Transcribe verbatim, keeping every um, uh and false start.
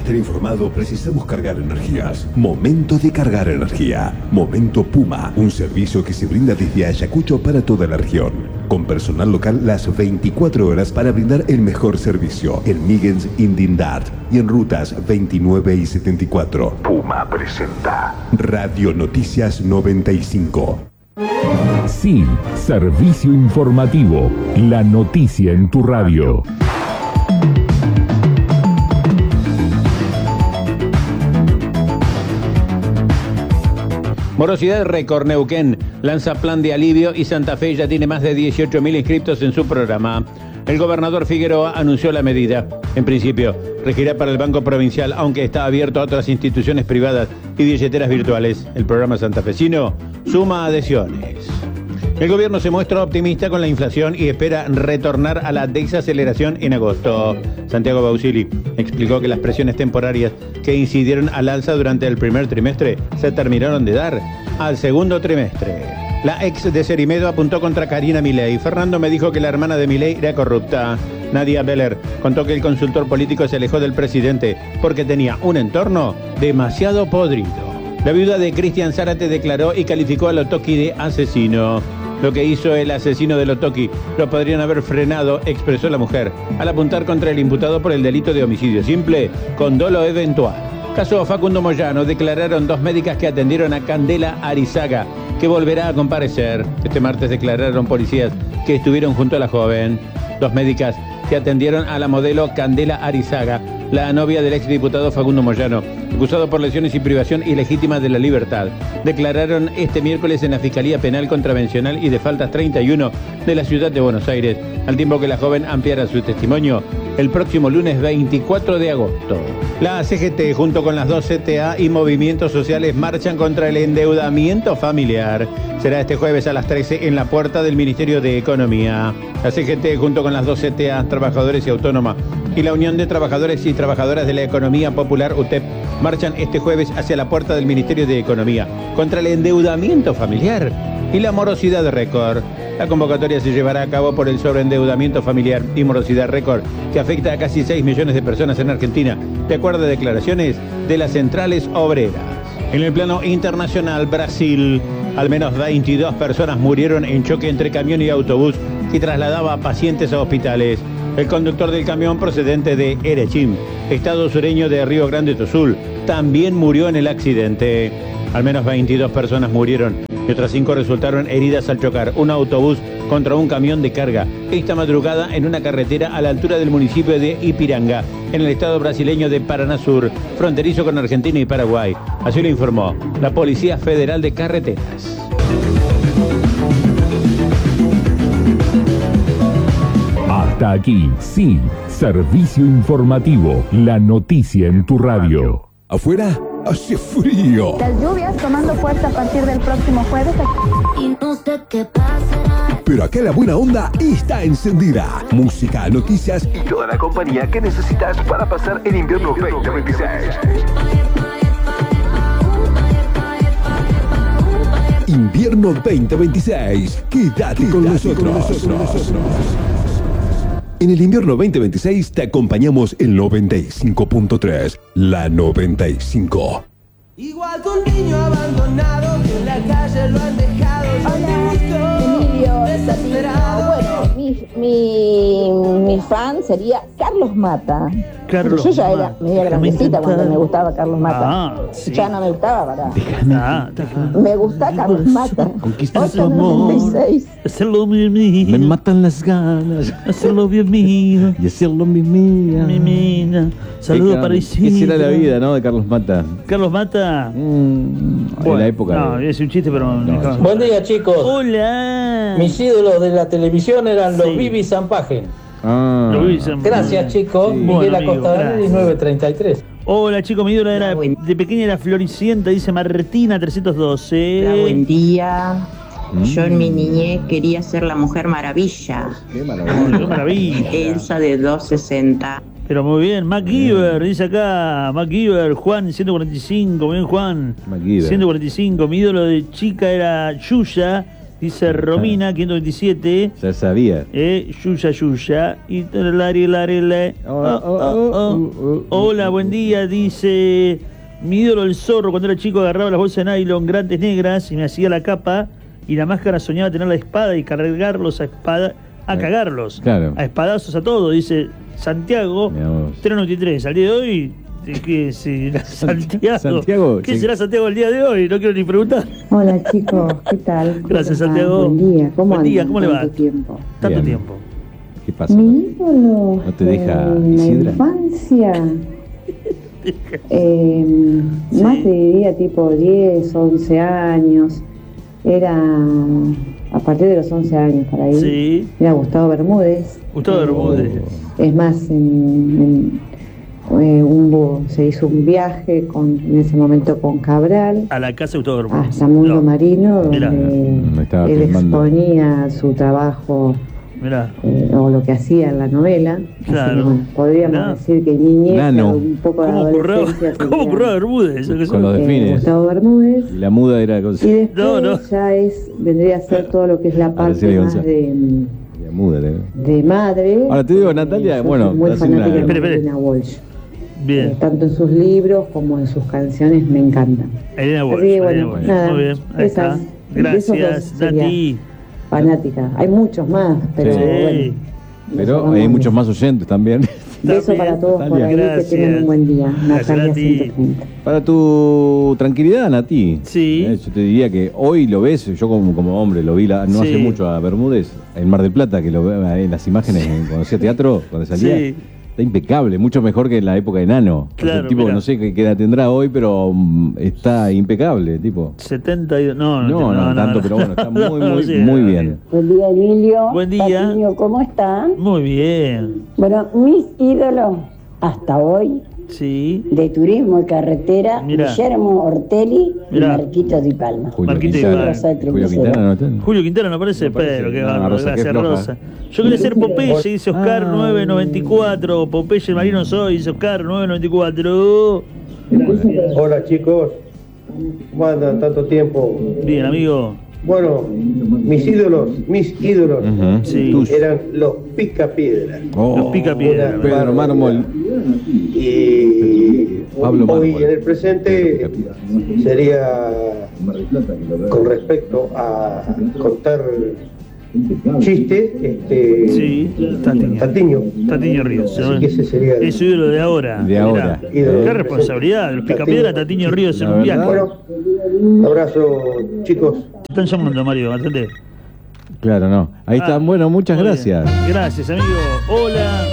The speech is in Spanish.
estar informado precisamos cargar energías. Momento de cargar energía. Momento Puma, un servicio que se brinda desde Ayacucho para toda la región. Con personal local las veinticuatro horas para brindar el mejor servicio. En Migens, Indindart y en rutas veintinueve y setenta y cuatro. Puma presenta Radio Noticias noventa y cinco. Sí, servicio informativo. La noticia en tu radio. Morosidad récord. Neuquén lanza plan de alivio y Santa Fe ya tiene más de dieciocho mil inscriptos en su programa. El gobernador Figueroa anunció la medida. En principio, regirá para el Banco Provincial, aunque está abierto a otras instituciones privadas y billeteras virtuales. El programa santafesino suma adhesiones. El gobierno se muestra optimista con la inflación y espera retornar a la desaceleración en agosto. Santiago Bausili explicó que las presiones temporarias que incidieron al alza durante el primer trimestre se terminaron de dar al segundo trimestre. La ex de Cerimedo apuntó contra Karina Milei. Fernando me dijo que la hermana de Milei era corrupta. Nadia Beller contó que el consultor político se alejó del presidente porque tenía un entorno demasiado podrido. La viuda de Cristian Zárate declaró y calificó a Lotoki de asesino. Lo que hizo el asesino de Lotoki lo podrían haber frenado, expresó la mujer, al apuntar contra el imputado por el delito de homicidio simple con dolo eventual. Caso Facundo Moyano, declararon dos médicas que atendieron a Candela Arizaga, que volverá a comparecer. Este martes declararon policías que estuvieron junto a la joven. Dos médicas que atendieron a la modelo Candela Arizaga, la novia del exdiputado Facundo Moyano, acusado por lesiones y privación ilegítima de la libertad. Declararon este miércoles en la Fiscalía Penal Contravencional y de Faltas treinta y uno de la ciudad de Buenos Aires, al tiempo que la joven ampliara su testimonio el próximo lunes veinticuatro de agosto. La C G T, junto con las dos C T A y movimientos sociales, marchan contra el endeudamiento familiar. Será este jueves a las trece en la puerta del Ministerio de Economía. La C G T, junto con las dos C T A, Trabajadores y Autónoma, y la Unión de Trabajadores y Trabajadoras de la Economía Popular, U T E P, marchan este jueves hacia la puerta del Ministerio de Economía contra el endeudamiento familiar y la morosidad récord. La convocatoria se llevará a cabo por el sobreendeudamiento familiar y morosidad récord que afecta a casi seis millones de personas en Argentina, de acuerdo a declaraciones de las centrales obreras. En el plano internacional, Brasil, al menos veintidós personas murieron en choque entre camión y autobús que trasladaba a pacientes a hospitales. El conductor del camión, procedente de Erechim, estado sureño de Río Grande do Sul, también murió en el accidente. Al menos veintidós personas murieron y otras cinco resultaron heridas al chocar un autobús contra un camión de carga esta madrugada en una carretera a la altura del municipio de Ipiranga, en el estado brasileño de Paraná Sur, fronterizo con Argentina y Paraguay. Así lo informó la Policía Federal de Carreteras. Hasta aquí, sí, servicio informativo, la noticia en tu radio. ¿Afuera? ¡Hace frío! Las lluvias tomando fuerza a partir del próximo jueves. Y no sé qué pasará. Pero acá la buena onda está encendida. Música, noticias y toda la compañía que necesitas para pasar el invierno veinte veintiséis. Invierno veinte veintiséis. Quédate con nosotros. En el invierno veinte veintiséis te acompañamos en noventa y cinco punto tres, la noventa y cinco. Igual que un niño abandonado que en la calle lo han dejado. Hola, Emilio, desesperado. Bueno, mi, mi, mi fan sería Carlos Mata. Carlos Yo ya Mata. era media grandecita cuando me gustaba Carlos Mata. Ah, sí. Ya no me gustaba, ¿verdad? Déjame, ah, déjame. Me gusta Carlos Mata. Conquistar su ocho noventa y amor. seis. Hacerlo mi mío. Me matan las ganas. Hacerlo bien mío. Y hacerlo mi mía. Mi mina. Saludo para Isidro. Esa era la vida, ¿no? De Carlos Mata. Carlos Mata. Mm, en la época. No, de... es un chiste, pero. No, Buen día, chicos. Hola. Mis ídolos de la televisión eran los Sí. Bibi Zampagen. Ah. Luis, Gracias, chicos. Sí. Miguel Bueno, amigo, Acosta gracias. diecinueve treinta y tres. Hola, chicos, mi ídola era buen- de pequeña era Floricienta, dice Martina trescientos doce. Hola, buen día. Mm. Yo en mi niñez quería ser la Mujer Maravilla. Qué Oh, maravilla. qué maravilla. Elsa de doscientos sesenta. Pero muy bien, MacGyver, dice acá, MacGyver, Juan ciento cuarenta y cinco, muy bien Juan. MacGyver. ciento cuarenta y cinco, mi ídolo de chica era Yuya Dice Romina, quinientos veintisiete. Ya sabía. Eh, Yuya Yuya. Y lari, lari, le. Oh, Oh, oh, oh, oh. oh, oh. Hola, buen día. Dice: mi ídolo el zorro, cuando era chico agarraba las bolsas de nylon grandes negras y me hacía la capa y la máscara, soñaba tener la espada y cargarlos a espada, a cagarlos. Claro. A espadazos a todo. Dice Santiago, trescientos noventa y tres. Al día de hoy, ¿qué será Santiago? Santiago, ¿Qué sí. será Santiago el día de hoy? No quiero ni preguntar. Hola chicos, ¿qué tal? ¿Cómo Gracias, les va? Santiago. Buen día, ¿cómo Buen día, andan? ¿cómo le va? Tanto tiempo. Tanto Bien. tiempo. ¿Qué pasa? Mi ídolo ¿No te deja en la Isidra? infancia, eh, más te diría tipo diez, once años, era a partir de los once años para ahí, Sí. era Gustavo Bermúdez. Gustavo Bermúdez. Es más, en, en, eh, un, se hizo un viaje con, en ese momento con Cabral A la casa de Gustavo Bermúdez. hasta Mundo No, Marino, Mirá. donde Me estaba él filmando. exponía su trabajo Mirá. eh, o lo que hacía en la novela. Claro. Así que, bueno, podríamos Mirá. decir que niñez, Nano. un poco de ¿Cómo ocurrió? adolescencia. ¿Cómo sería, ocurrió Bermúdez? Eso que Con son- los eh, delfines. Gustavo Bermúdez. Y la muda era cosa. Y después No, no. ya es, vendría a ser todo lo que es la Ahora parte sí, más Gonzalo. de, La muda, ¿eh? de madre. Ahora te digo, Natalia, Yo bueno, soy muy hace fanática una- de Espere, espere. Elena Walsh. Bien. Eh, tanto en sus libros como en sus canciones me encantan. Elena Walsh. Así que, Elena bueno, Walsh. nada, Muy bien. Ahí esas- está. de esos Gracias, dos sería Nati. Fanática. Hay muchos más, pero Sí. bueno. Pero nosotros hay vamos muchos a- más oyentes también. Beso También, para todos por Natalia. ahí, Gracias. que tengan un buen día. Gracias, Natalia Nati. ciento treinta. Para tu tranquilidad, Nati. Sí. eh, yo te diría que hoy lo ves, yo como, como hombre lo vi la- no Sí. hace mucho a Bermúdez, en Mar del Plata, que lo veo ahí en las imágenes cuando hacía teatro, cuando salía. Sí. Está impecable, mucho mejor que en la época de Nano. Es Claro, el tipo, mira. no sé qué, qué edad tendrá hoy, pero mm, está impecable, tipo. setenta y dos. No, No, no, tanto, pero bueno, está muy, muy, sí, muy no, bien. Buen día, Emilio. Buen día. Patiño, ¿cómo están? Muy bien. Bueno, mis ídolos hasta hoy Sí. de turismo y carretera, Mirá. Guillermo Ortelli Mirá. y Marquito Di Palma. Julio Marquito Quintana. Di Palma. Julio Quintana no está. Julio Quintana no aparece, No aparece. pero qué No, bárbaro. Rosa, qué Gracias, floja. Rosa. Yo quería ser Popeye, dice Oscar Ah. nueve noventa y cuatro. Popeye el marino soy, dice Oscar nueve noventa y cuatro. Hola chicos, ¿cómo andan tanto tiempo? Bien, amigo. Bueno, mis ídolos, mis ídolos Ujú. Sí. Tus- eran los Picapiedra. Oh, Los Picapiedra. Una Pedro barbaridad. Mármol. Y Pablo hoy Mármol. en el presente sería con respecto a contar chistes, este, Sí, Tatiño. Tatiño. Tatiño Ríos. Así que ese sería el- Es su ídolo de ahora. De Mirá. ahora. Ídolo. Qué responsabilidad. Los Picapiedra, Tatiño Ríos en La un viaje. verdad. Bueno, abrazo chicos. Te están llamando, Mario, atendé. Claro, no. Ahí Ah, está. Bueno, muchas muy gracias. bien. Gracias, amigo. Hola.